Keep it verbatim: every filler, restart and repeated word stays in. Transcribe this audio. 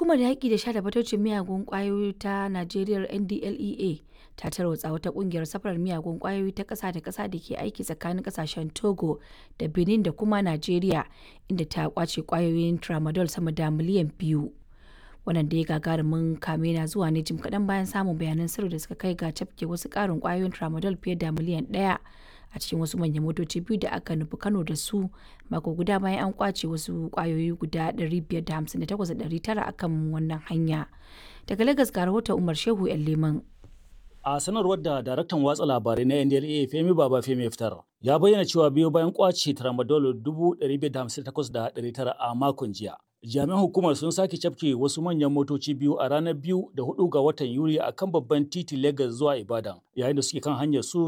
Hukumar yaƙi da sha da fataucin miyagun ƙwayoyi ta Najeriya N D L E A ta tarwatsa wata ƙungiyar safarar miyagun ƙwayoyi ta ƙasa da ƙasa da ke aiki tsakanin ƙasashen Togo da Benin da kuma Najeriya, inda ta ƙwace ƙwayoyin tramadol sama da miliyan biyu. Wannan dai gagarumin kame na zuwa ne jim kaɗan bayan samun bayanan sirri da suka kai ga cafke wasu ƙarin ƙwayoyin tramadol fiye da miliyan ɗaya a cikin wasu manyan motoci biyu da aka nufi Kano da su mako guda bayan an ƙwace wasu ƙwayoyi guda ɗari biyar da hamsin da takwas da ɗari tara a kan wannan hanya. Daga Lagos ga rahoton Umar Shehu ‘yan Leman. A sanarwar da daraktan watsa labarai na N D L E A Femi Babafemi ya fitar, ya bayyana cewa biyo bayan kwace tramadol dubu ɗari biyar da hamsin da takwas da ɗari tara a makon jiya. Jami'an hukumar sun sake cafke wasu manyan motoci biyu a ranar biyu da hudu ga watan Yuli a kan babban titi Lagos zuwa Ibadan, yayin da suke kan hanyar su